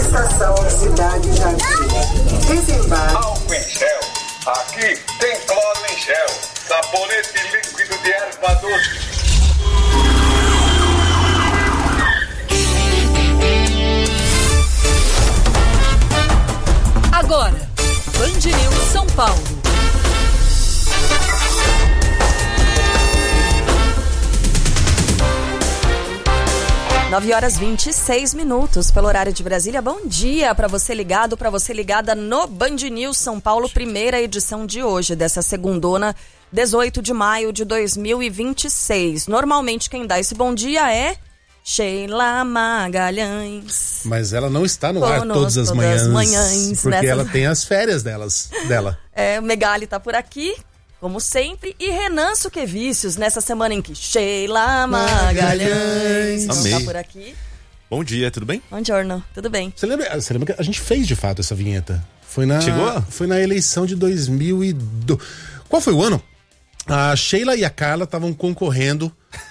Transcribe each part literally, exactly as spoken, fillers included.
Estação Cidade Jardim. Desembarque. Álcool em gel. Aqui tem cloro em gel. Sabonete líquido de erva doce. Agora, Band News São Paulo. nove horas e vinte e seis minutos pelo horário de Brasília. Bom dia para você ligado, para você ligada no Band News São Paulo, primeira edição de hoje, dessa segundona, dezoito de maio de dois mil e vinte e seis. Normalmente quem dá esse bom dia é Sheila Magalhães. Mas ela não está no ar Conosco todas as todas manhãs, as manhãs porque nessas... ela tem as férias delas, dela. É, o Megali tá por aqui, como sempre, e Renan Suquevicius, nessa semana em que Sheila Magalhães não tá por aqui. Bom dia, tudo bem? Bom giorno, tudo bem. Você lembra, você lembra que a gente fez de fato essa vinheta? Foi na, Chegou? Foi na eleição de dois mil e dois. Qual foi o ano? A Sheila e a Carla estavam concorrendo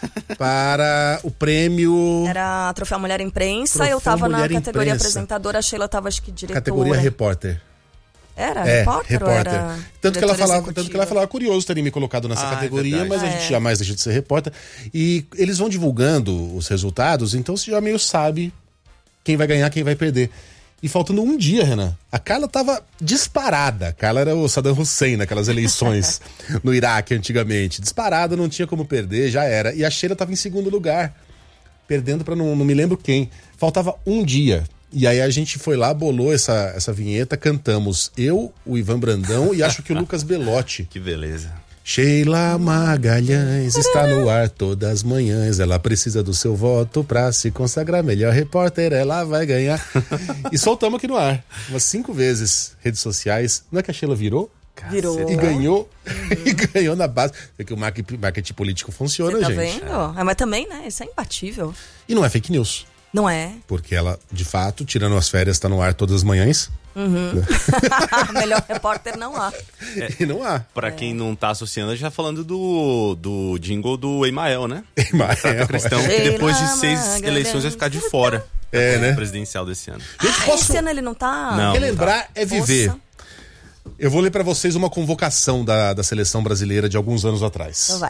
para o prêmio... Era Troféu Mulher Imprensa, Troféu eu tava Mulher na categoria Imprensa. apresentadora, a Sheila tava acho que diretora. Categoria repórter. Era? É, repórter, repórter. ou era Tanto que, ela falava, executiva? tanto que ela falava, curioso terem me colocado nessa Ah, categoria, é mas a É. gente jamais deixa de ser repórter. E eles vão divulgando os resultados, então você já meio sabe quem vai ganhar, quem vai perder. E faltando um dia, Renan, a Carla tava disparada. A Carla era o Saddam Hussein naquelas eleições no Iraque antigamente. Disparada, não tinha como perder, já era. E a Sheila tava em segundo lugar, perdendo pra não, não me lembro quem. Faltava um dia. E aí a gente foi lá, bolou essa, essa vinheta, cantamos eu, o Ivan Brandão e acho que o Lucas Belotti. Que beleza. Sheila Magalhães está no ar todas as manhãs. Ela precisa do seu voto pra se consagrar melhor repórter. Ela vai ganhar. E soltamos aqui no ar. Umas cinco vezes. Redes sociais. Não é que a Sheila virou? Virou. E ganhou. E ganhou na base. É que o marketing, marketing político funciona, Você tá gente. vendo? É, mas também, né? Isso é imbatível. E não é fake news. Não é? Porque ela, de fato, tirando as férias, tá no ar todas as manhãs. Uhum. Melhor repórter não há. É. E não há. Pra quem não tá associando, a gente tá falando do, do jingle do Emael, né? Emael. Cristão, que Sheila depois de seis Magalhães. eleições vai ficar de fora. É, né? Presidencial desse ano. Gente, Ah, posso... esse ano ele não tá? Não. Relembrar é viver. Nossa. Eu vou ler pra vocês uma convocação da, da seleção brasileira de alguns anos atrás. Então vai.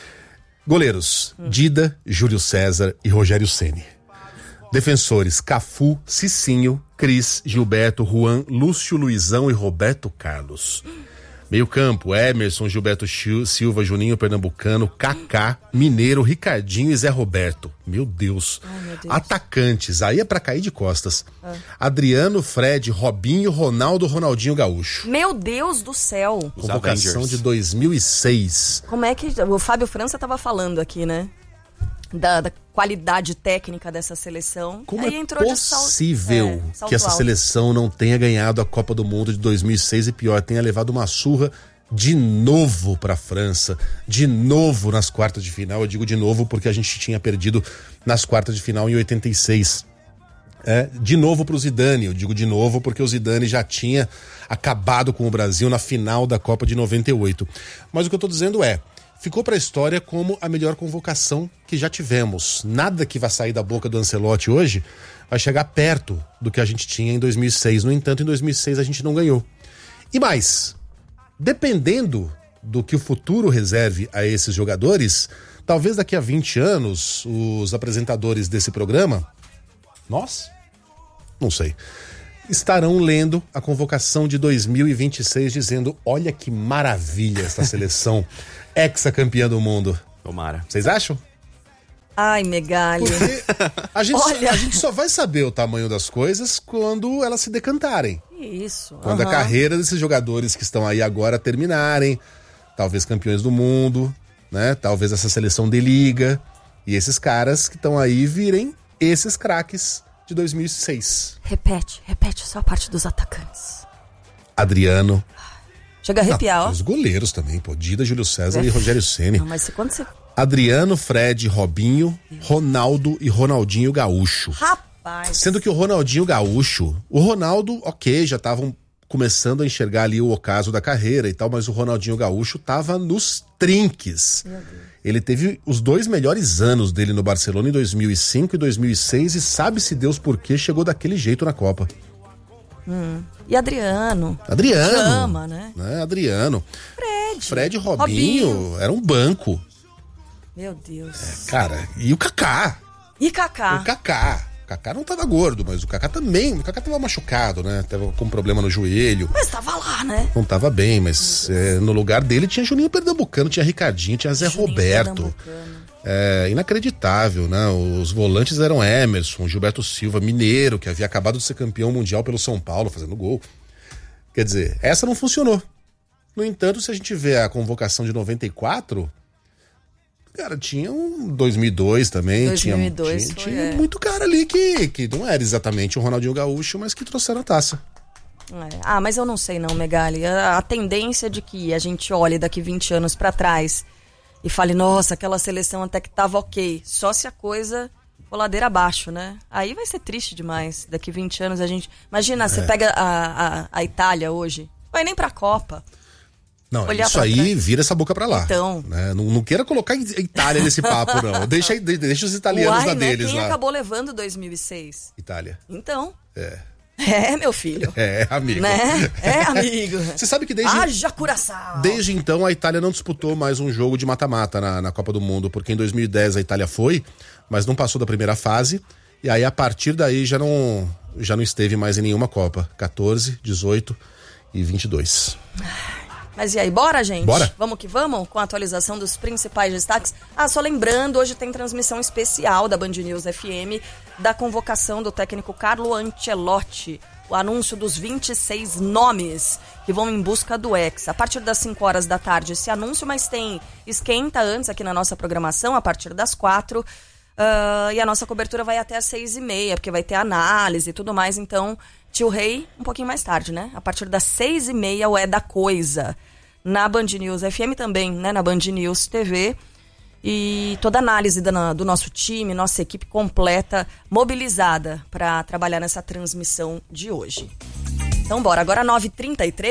Goleiros, hum. Dida, Júlio César e Rogério Ceni. Defensores, Cafu, Cicinho, Cris, Gilberto, Juan, Lúcio Luizão e Roberto Carlos. Meio campo, Emerson, Gilberto Silva, Juninho Pernambucano, Kaká, Mineiro, Ricardinho e Zé Roberto. Meu Deus. Ai, meu Deus. Atacantes, aí é pra cair de costas. Ah. Adriano, Fred, Robinho, Ronaldo, Ronaldinho Gaúcho. Meu Deus do céu. Os Convocação Avengers. de dois mil e seis. Como é que... O Fábio França tava falando aqui, né? Da, da qualidade técnica dessa seleção. Como Aí é entrou possível de sal... é, salto que essa alto. seleção não tenha ganhado a Copa do Mundo de dois mil e seis e pior, tenha levado uma surra de novo para a França, de novo nas quartas de final. Eu digo de novo porque a gente tinha perdido nas quartas de final em oitenta e seis. É, de novo pro Zidane, eu digo de novo porque o Zidane já tinha acabado com o Brasil na final da Copa de noventa e oito. Mas o que eu tô dizendo é, ficou para a história como a melhor convocação que já tivemos. Nada que vai sair da boca do Ancelotti hoje vai chegar perto do que a gente tinha em dois mil e seis. No entanto, em dois mil e seis a gente não ganhou. E mais, dependendo do que o futuro reserve a esses jogadores, talvez daqui a vinte anos os apresentadores desse programa, nós? Não sei, estarão lendo a convocação de dois mil e vinte e seis dizendo, olha que maravilha essa seleção ex-campeã do mundo. Tomara. Vocês acham? Ai, Megali. Porque a gente, Olha. a gente só vai saber o tamanho das coisas quando elas se decantarem. Isso. Quando uhum. a carreira desses jogadores que estão aí agora terminarem, talvez campeões do mundo, né? Talvez essa seleção de liga. E esses caras que estão aí virem esses craques de dois mil e seis. Repete, repete só a parte dos atacantes. Adriano. Chega a arrepiar, Ah, ó. os goleiros também, pô. Dida, Júlio César É. e Rogério Ceni. Não, mas se- quando você... Adriano, Fred, Robinho, Ronaldo e Ronaldinho Gaúcho. Rapaz. Sendo que o Ronaldinho Gaúcho, o Ronaldo, ok, já estavam começando a enxergar ali o ocaso da carreira e tal, mas o Ronaldinho Gaúcho tava nos trinques. Ele teve os dois melhores anos dele no Barcelona em dois mil e cinco e dois mil e seis e sabe-se Deus por que chegou daquele jeito na Copa. Hum. E Adriano. Adriano. Chama, né? né? Adriano. Fred. Fred Robinho, Robinho. Era um banco. Meu Deus. É, cara, e o Kaká. E Kaká. O Kaká. O Kaká não tava gordo, mas o Kaká também. O Kaká tava machucado, né? Tava com problema no joelho. Mas tava lá, né? Não tava bem, mas é, no lugar dele tinha Juninho Pernambucano, tinha Ricardinho, tinha Zé Juninho Roberto. É inacreditável, né? Os volantes eram Emerson, Gilberto Silva, Mineiro, que havia acabado de ser campeão mundial pelo São Paulo, fazendo gol. Quer dizer, essa não funcionou. No entanto, se a gente vê a convocação de noventa e quatro, cara, tinha um dois mil e dois também. dois mil e dois tinha, foi, tinha, é. tinha muito cara ali que, que não era exatamente o Ronaldinho Gaúcho, mas que trouxeram a taça. É. Ah, mas eu não sei não, Megali. A, a tendência de que a gente olhe daqui vinte anos pra trás e fale, nossa, aquela seleção até que tava ok, só se a coisa for ladeira abaixo, né? Aí vai ser triste demais. Daqui vinte anos a gente... Imagina, você é. pega a, a, a Itália hoje, vai nem pra Copa. Não, Olhar isso aí trás. Vira essa boca pra lá. Então. Né? Não, não queira colocar a Itália nesse papo, não. Deixa, deixa os italianos Uai, da né? deles Quem lá. Quem acabou levando dois mil e seis? Itália. Então. É. É, meu filho. É, amigo. Né? É, amigo. Você sabe que desde... Haja Curaçao. Desde então a Itália não disputou mais um jogo de mata-mata na, na Copa do Mundo, porque em dois mil e dez a Itália foi, mas não passou da primeira fase, e aí a partir daí já não, já não esteve mais em nenhuma Copa. quatorze, dezoito e vinte e dois. Mas e aí, bora, gente? Bora. Vamos que vamos com a atualização dos principais destaques. Ah, só lembrando, hoje tem transmissão especial da Band News F M da convocação do técnico Carlo Ancelotti. O anúncio dos vinte e seis nomes que vão em busca do Hexa. A partir das cinco horas da tarde esse anúncio, mas tem esquenta antes aqui na nossa programação, a partir das quatro. Uh, e a nossa cobertura vai até às seis e meia, porque vai ter análise e tudo mais. Então, Tio Rei, um pouquinho mais tarde, né? A partir das seis e meia, o É da Coisa. Na Band News F M também, né? Na Band News T V. E toda a análise do, do nosso time, nossa equipe completa, mobilizada para trabalhar nessa transmissão de hoje. Então, bora. Agora nove e trinta e três.